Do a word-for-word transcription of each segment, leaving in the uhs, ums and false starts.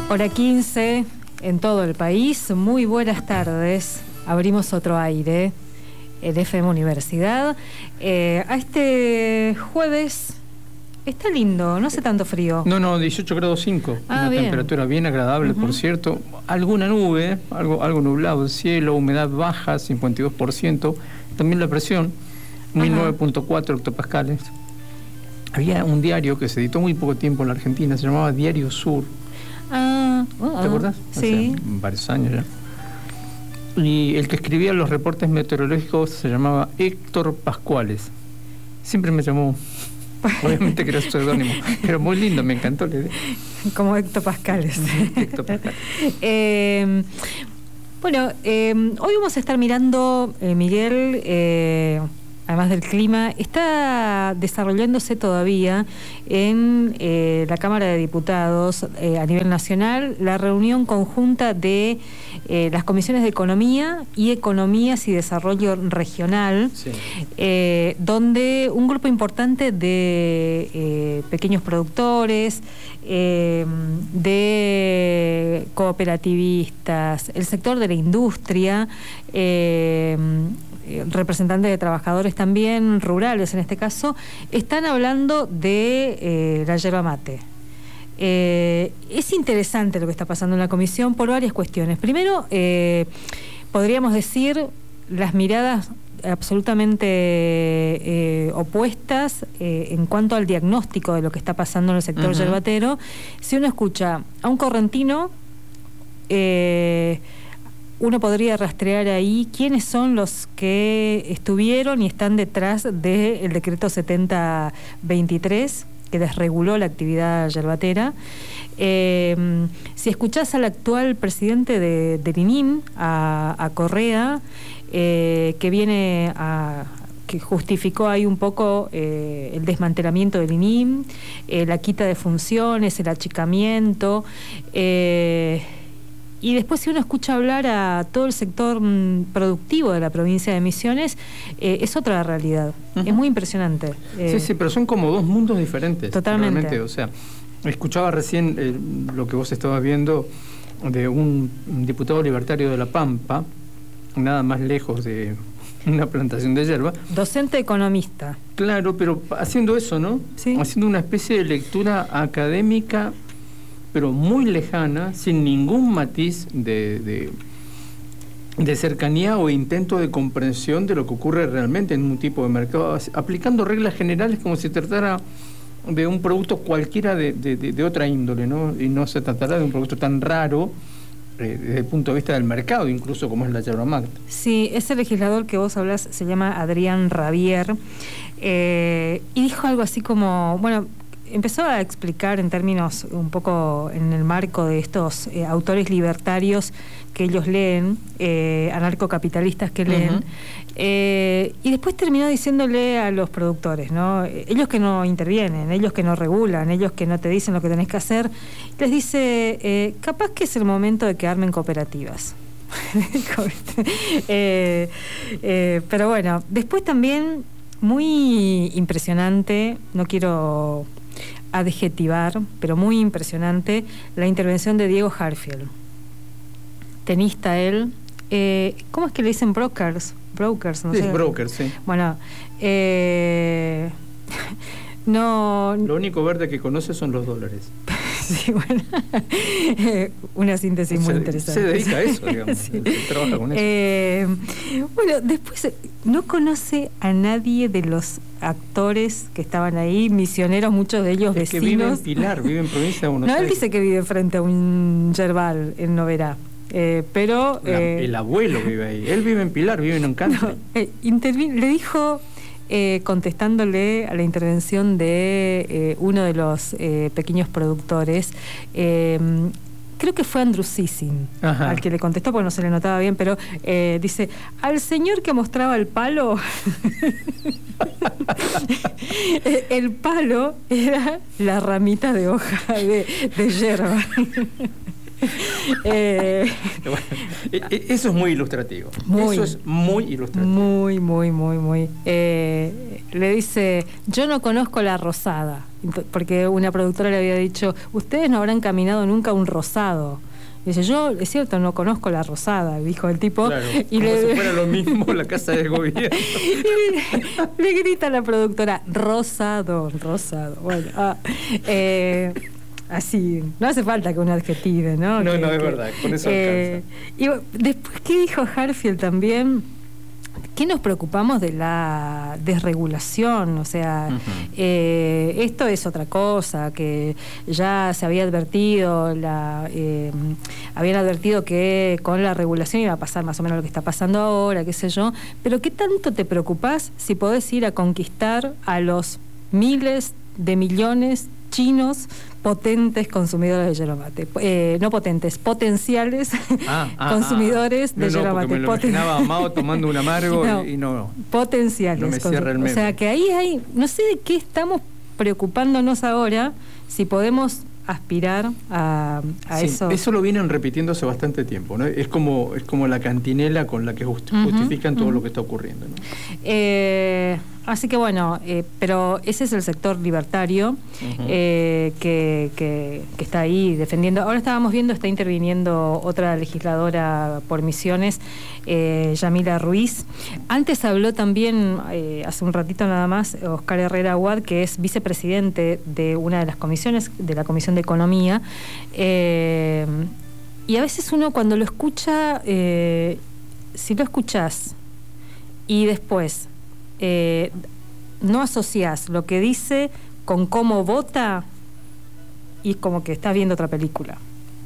Hora quince en todo el país. Muy buenas tardes. Abrimos otro aire, el F M Universidad. Eh, a este jueves está lindo, no hace tanto frío. No, no, dieciocho grados cinco. Ah, una bien. temperatura bien agradable, uh-huh. Por cierto. Alguna nube, algo, algo nublado el cielo, humedad baja, cincuenta y dos por ciento. También la presión, mil nueve punto cuatro hectopascales. Había un diario que se editó muy poco tiempo en la Argentina, se llamaba Diario Sur. Ah, uh, ¿Te acordás? Sí. Hace varios años ya. Y el que escribía los reportes meteorológicos se llamaba Héctor Pascuales. Siempre me llamó, obviamente que era su seudónimo, pero muy lindo, me encantó la idea. Como Héctor Pascales. Héctor Pascales. eh, bueno, eh, hoy vamos a estar mirando, eh, Miguel, eh, además del clima, está desarrollándose todavía en eh, la Cámara de Diputados eh, a nivel nacional la reunión conjunta de eh, las comisiones de Economía y Economías y Desarrollo Regional, sí. eh, donde un grupo importante de eh, pequeños productores, eh, de cooperativistas, el sector de la industria, eh, representantes de trabajadores también rurales en este caso, están hablando de eh, la yerba mate. Eh, es interesante lo que está pasando en la comisión por varias cuestiones. Primero, eh, podríamos decir las miradas absolutamente eh, opuestas eh, en cuanto al diagnóstico de lo que está pasando en el sector uh-huh. yerbatero. Si uno escucha a un correntino, eh, uno podría rastrear ahí quiénes son los que estuvieron y están detrás del decreto setenta veintitrés que desreguló la actividad yerbatera. Eh, si escuchás al actual presidente de, del I N I M, a, a Correa, eh, que viene a... que justificó ahí un poco eh, el desmantelamiento del I N I M, eh, la quita de funciones, el achicamiento... Eh, Y después, si uno escucha hablar a todo el sector mm, productivo de la provincia de Misiones, eh, es otra realidad. Uh-huh. Es muy impresionante. Eh, sí, sí, pero son como dos mundos diferentes. Totalmente. Realmente. O sea, escuchaba recién eh, lo que vos estabas viendo de un diputado libertario de La Pampa, nada más lejos de una plantación de yerba. Docente economista. Claro, pero haciendo eso, ¿no? Sí. Haciendo una especie de lectura académica, pero muy lejana, sin ningún matiz de, de, de cercanía o intento de comprensión de lo que ocurre realmente en un tipo de mercado, aplicando reglas generales como si tratara de un producto cualquiera de, de, de, de otra índole, ¿no? Y no se tratará de un producto tan raro eh, desde el punto de vista del mercado, incluso como es la yerba mate. Sí, ese legislador que vos hablas se llama Adrián Rabier, eh, y dijo algo así como, bueno, empezó a explicar en términos un poco en el marco de estos eh, autores libertarios que ellos leen, eh, anarcocapitalistas que leen, uh-huh. eh, y después terminó diciéndole a los productores, ¿no? Ellos que no intervienen, ellos que no regulan, ellos que no te dicen lo que tenés que hacer, les dice, eh, capaz que es el momento de que armen cooperativas. eh, eh, pero bueno, después también muy impresionante, no quiero adjetivar, pero muy impresionante, la intervención de Diego Harfield, tenista él. Eh, ¿Cómo es que le dicen brokers? Brokers, no sí, sé. Brokers, sí. Bueno, eh, no... Lo único verde que conoce son los dólares. Sí, bueno, una síntesis muy se, interesante. Se dedica a eso, digamos, sí. Se trabaja con eso. Eh, bueno, después no conoce a nadie de los actores que estaban ahí, misioneros, muchos de ellos es vecinos. Que vive en Pilar, vive en provincia de Buenos no, Aires. Él dice que vive frente a un yerbal en Noverá. Eh, pero La, eh, el abuelo vive ahí. Él vive en Pilar, vive en un country. No, eh, intervi- le dijo... Eh, contestándole a la intervención de eh, uno de los eh, pequeños productores, eh, creo que fue Andrew Sissin al que le contestó, porque no se le notaba bien, pero eh, dice, al señor que mostraba el palo, el palo era la ramita de hoja de, de yerba. eh, bueno, eso es muy ilustrativo. Muy, eso es muy ilustrativo. Muy, muy, muy, muy. Eh, le dice, yo no conozco la rosada, porque una productora le había dicho, ustedes no habrán caminado nunca un rosado. Dice, yo, es cierto, no conozco la rosada, dijo el tipo. Claro, y como le... si fuera lo mismo la casa de gobierno. y le, le grita a la productora, rosado, rosado. Bueno, ah, eh, así, no hace falta que un adjetive, ¿no? No, que, no, es que, verdad, con eso eh, alcanza. Y después, ¿qué dijo Hartfield también? ¿Qué nos preocupamos de la desregulación? O sea, uh-huh. eh, esto es otra cosa, que ya se había advertido, la, eh, habían advertido que con la regulación iba a pasar más o menos lo que está pasando ahora, qué sé yo, pero ¿qué tanto te preocupás si podés ir a conquistar a los miles de millones chinos potentes consumidores de yerba mate? Eh, no potentes, potenciales ah, ah, consumidores ah, de no, yerba no, mate. Me lo Poten... imaginaba a Mao tomando un amargo no, y, y no. Potenciales. No me cierra el meme. O sea que ahí hay, no sé de qué estamos preocupándonos ahora, si podemos aspirar a, a sí, eso. Eso lo vienen repitiendo hace bastante tiempo, ¿no? Es como, es como la cantinela con la que just, uh-huh, justifican uh-huh. todo lo que está ocurriendo, ¿no? Eh, así que bueno, eh, pero ese es el sector libertario uh-huh. eh, que, que, que está ahí defendiendo. Ahora estábamos viendo, está interviniendo otra legisladora por Misiones, eh, Yamila Ruiz. Antes habló también, eh, hace un ratito nada más, Oscar Herrera Aguad, que es vicepresidente de una de las comisiones, de la Comisión de Economía. Eh, y a veces uno cuando lo escucha, eh, si lo escuchás y después eh, no asociás lo que dice con cómo vota, y como que estás viendo otra película.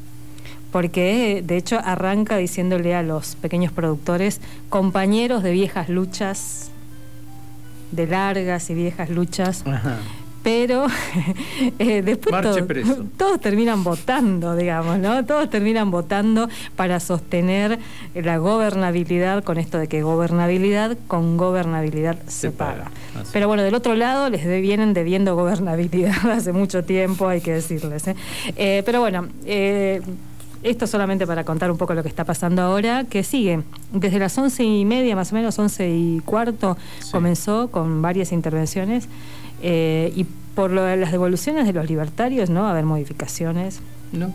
Porque de hecho arranca diciéndole a los pequeños productores, compañeros de viejas luchas, de largas y viejas luchas. Ajá. Pero eh, después todo, todos terminan votando, digamos, ¿no? Todos terminan votando para sostener la gobernabilidad, con esto de que gobernabilidad con gobernabilidad se, se paga. paga. Pero bueno, del otro lado les de, vienen debiendo gobernabilidad hace mucho tiempo, hay que decirles. ¿eh? Eh, pero bueno, eh, esto solamente para contar un poco lo que está pasando ahora, que sigue. Desde las once y media, más o menos, once y cuarto, sí. comenzó con varias intervenciones. Eh, y por lo de las devoluciones de los libertarios no va a haber modificaciones. No.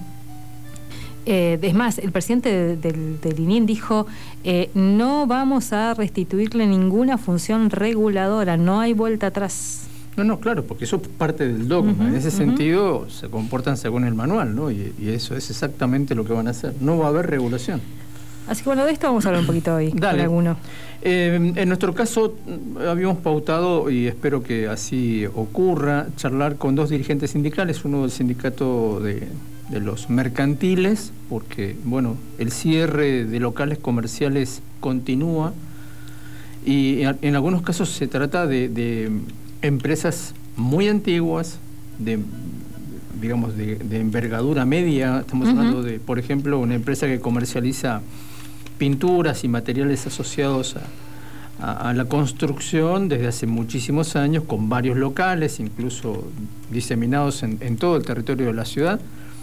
Eh, es más, el presidente del de, de, de I N I N dijo, eh, no vamos a restituirle ninguna función reguladora, no hay vuelta atrás. No, no, claro, porque eso es parte del dogma. Uh-huh, en ese uh-huh. sentido se comportan según el manual, ¿no? Y, y eso es exactamente lo que van a hacer. No va a haber regulación. Así que bueno, de esto vamos a hablar un poquito hoy. Dale. Con alguno. Eh, en nuestro caso habíamos pautado, y espero que así ocurra, charlar con dos dirigentes sindicales, uno del sindicato de, de los mercantiles, porque bueno, el cierre de locales comerciales continúa, y en, en algunos casos se trata de, de empresas muy antiguas, de digamos de, de envergadura media. Estamos uh-huh. hablando de, por ejemplo, una empresa que comercializa pinturas y materiales asociados a, a, a la construcción desde hace muchísimos años, con varios locales, incluso diseminados en, en todo el territorio de la ciudad,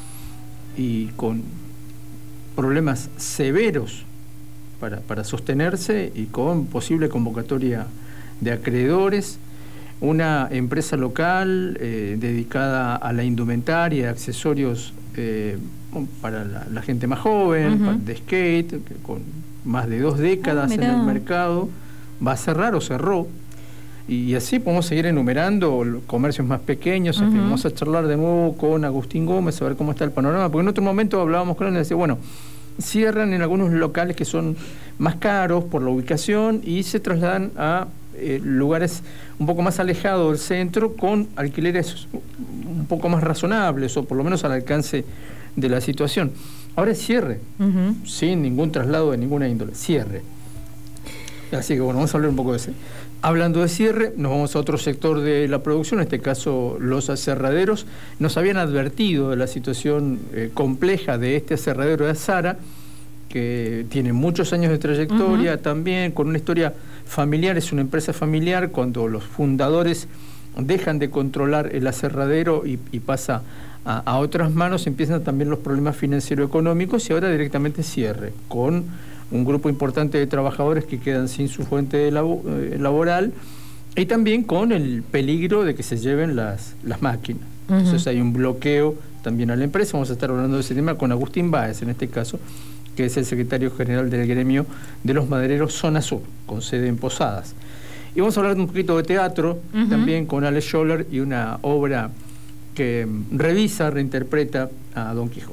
y con problemas severos para, para sostenerse y con posible convocatoria de acreedores. Una empresa local eh, dedicada a la indumentaria, accesorios eh, para la, la gente más joven, uh-huh. de skate, que con más de dos décadas ah, en el mercado, va a cerrar o cerró. Y así podemos seguir enumerando comercios más pequeños. Uh-huh. En fin, vamos a charlar de nuevo con Agustín Gómez a ver cómo está el panorama, porque en otro momento hablábamos con él y decía, bueno, cierran en algunos locales que son más caros por la ubicación y se trasladan a eh, lugares un poco más alejados del centro con alquileres un poco más razonables o por lo menos al alcance de la situación. Ahora es cierre, uh-huh. sin ningún traslado de ninguna índole, cierre. Así que bueno, vamos a hablar un poco de ese. Hablando de cierre, nos vamos a otro sector de la producción, en este caso los aserraderos. Nos habían advertido de la situación eh, compleja de este aserradero de Azara, que tiene muchos años de trayectoria, uh-huh. también con una historia familiar, es una empresa familiar. Cuando los fundadores dejan de controlar el aserradero y, y pasa a, a otras manos, empiezan también los problemas financiero-económicos y ahora directamente cierre, con un grupo importante de trabajadores que quedan sin su fuente de labo, eh, laboral y también con el peligro de que se lleven las, las máquinas. Uh-huh. Entonces hay un bloqueo también a la empresa. Vamos a estar hablando de ese tema con Agustín Báez, en este caso, que es el secretario general del gremio de los madereros Zona Sur, con sede en Posadas. Y vamos a hablar un poquito de teatro, uh-huh, también con Alex Scholler y una obra que revisa, reinterpreta a Don Quijote.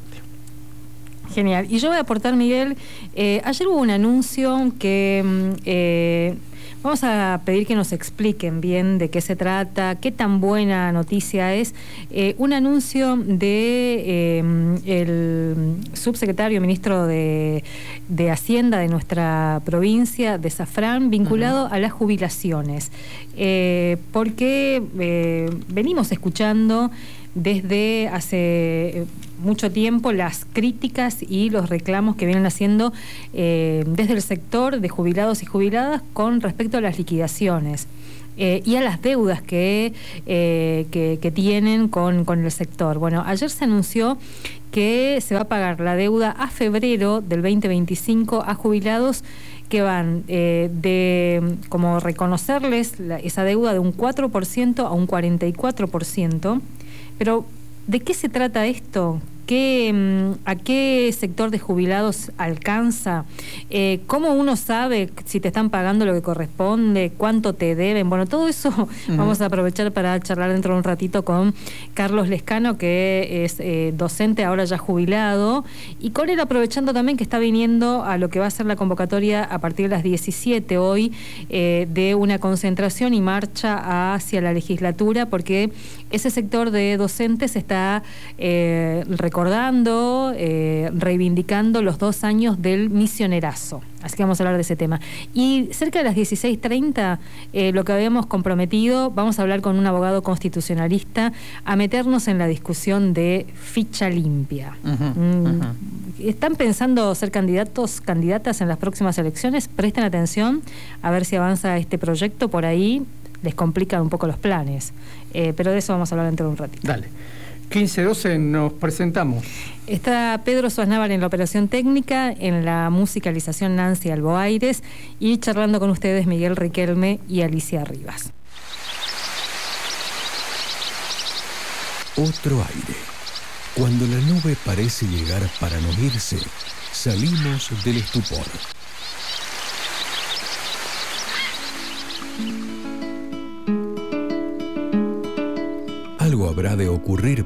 Genial. Y yo voy a aportar, Miguel, eh, ayer hubo un anuncio que... Eh, Vamos a pedir que nos expliquen bien de qué se trata, qué tan buena noticia es. Eh, un anuncio de eh, el subsecretario ministro de, de Hacienda de nuestra provincia, de Zafrán, vinculado uh-huh. a las jubilaciones. Eh, porque eh, venimos escuchando desde hace mucho tiempo las críticas y los reclamos que vienen haciendo eh, desde el sector de jubilados y jubiladas con respecto a las liquidaciones eh, y a las deudas que, eh, que, que tienen con, con el sector. Bueno, ayer se anunció que se va a pagar la deuda a febrero del veinte veinticinco a jubilados que van eh, de como reconocerles la, esa deuda de un cuatro por ciento a un cuarenta y cuatro por ciento. Pero, ¿de qué se trata esto? ¿Qué, ¿A qué sector de jubilados alcanza? Eh, ¿Cómo uno sabe si te están pagando lo que corresponde? ¿Cuánto te deben? Bueno, todo eso uh-huh. vamos a aprovechar para charlar dentro de un ratito con Carlos Lescano, que es eh, docente ahora ya jubilado, y con él aprovechando también que está viniendo a lo que va a ser la convocatoria a partir de las diecisiete hoy eh, de una concentración y marcha hacia la legislatura, porque ese sector de docentes está eh, recordando, eh, reivindicando los dos años del misionerazo. Así que vamos a hablar de ese tema. Y cerca de las dieciséis treinta, eh, lo que habíamos comprometido, vamos a hablar con un abogado constitucionalista a meternos en la discusión de ficha limpia. Uh-huh, mm, uh-huh. ¿Están pensando ser candidatos, candidatas en las próximas elecciones? Presten atención a ver si avanza este proyecto. Por ahí les complican un poco los planes. Eh, pero de eso vamos a hablar dentro de un ratito. Dale. quince doce nos presentamos. Está Pedro Suaznávar en la operación técnica, en la musicalización Nancy Alboaires y charlando con ustedes Miguel Riquelme y Alicia Rivas. Otro aire. Cuando la nube parece llegar para no irse, salimos del estupor. Algo habrá de ocurrir